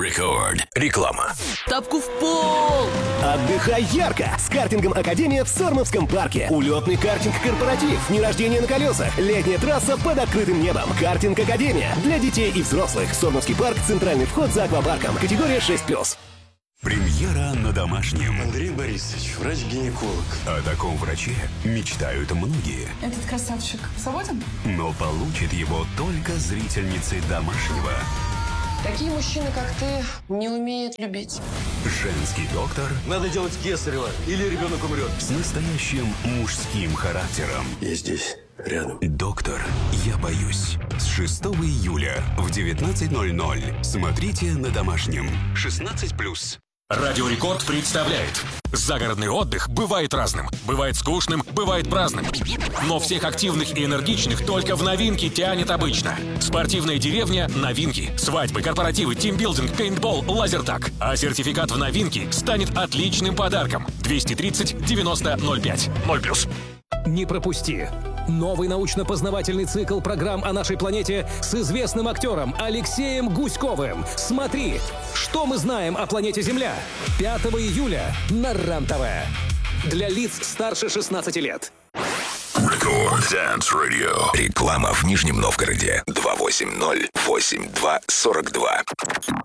Рекорд. Реклама. Тапку в пол! Отдыхай ярко с картингом «Академия» в Сормовском парке. Улетный картинг-корпоратив, дни рождения на колесах, летняя трасса под открытым небом. Картинг «Академия» для детей и взрослых. Сормовский парк, центральный вход за аквапарком. Категория 6+. Премьера на домашнем. Андрей Борисович, врач-гинеколог. О таком враче мечтают многие. Этот красавчик свободен? Но получит его только зрительницы домашнего. Такие мужчины, как ты, не умеют любить. Женский доктор Надо делать кесарево, или ребенок умрет. с настоящим мужским характером. Я здесь, рядом. Доктор, я боюсь. С 6 июля в 19:00. Смотрите на домашнем. 16+. Радио Рекорд представляет. Загородный отдых бывает разным. Бывает скучным, бывает праздным. Но всех активных и энергичных только в новинки тянет обычно. Спортивная деревня – новинки. Свадьбы, корпоративы, тимбилдинг, пейнтбол, лазертаг. А сертификат в новинки станет отличным подарком. 230 90 05. 0+. Не пропусти! Новый научно-познавательный цикл программ о нашей планете с известным актером Алексеем Гуськовым. Смотри, что мы знаем о планете Земля. 5 июля на РЕН-ТВ. Для лиц старше 16 лет. Рекорд Dance Radio. Реклама в Нижнем Новгороде. 280-82-42.